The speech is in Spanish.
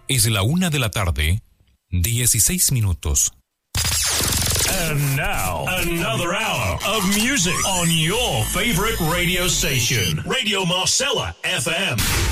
Es la 1:16 p.m. And now, another hour of music on your favorite radio station, Radio Marcella FM.